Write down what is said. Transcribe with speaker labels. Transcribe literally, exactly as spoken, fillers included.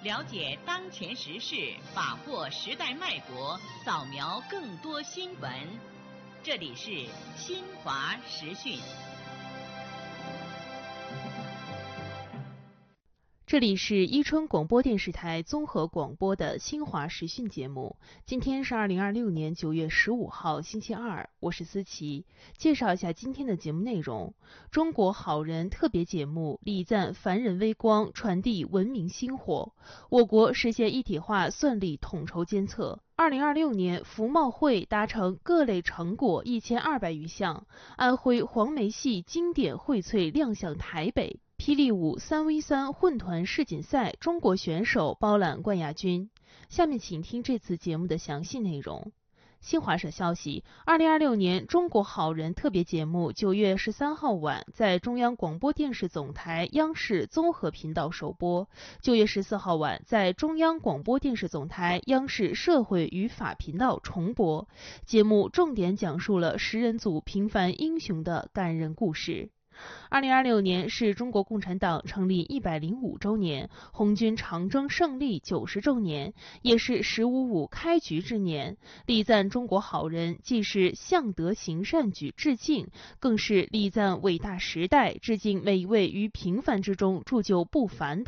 Speaker 1: 了解当前时事，把握时代脉搏，扫描更多新闻。这里是新华时讯。
Speaker 2: 这里是伊春广播电视台综合广播的新华时讯节目。今天是二零二六年九月十五号，星期二，我是思琪。介绍一下今天的节目内容：中国好人特别节目礼赞凡人微光，传递文明薪火；我国实现一体化算力统筹监测。二零二六年服贸会达成各类成果一千二百余项，安徽黄梅戏经典荟萃亮相台北。霹雳舞三 V 三混团世锦赛，中国选手包揽冠亚军。下面请听这次节目的详细内容。新华社消息，二零二六年中国好人特别节目九月十三号晚在中央广播电视总台央视综合频道首播，九月十四号晚在中央广播电视总台央视社会与法频道重播。节目重点讲述了食人族平凡英雄的感人故事。二零二六年是中国共产党成立一百零五周年，红军长征胜利九十周年，也是十五五开局之年。礼赞中国好人，既是向德行善举致敬，更是礼赞伟大时代，致敬每一位于平凡之中铸就不凡的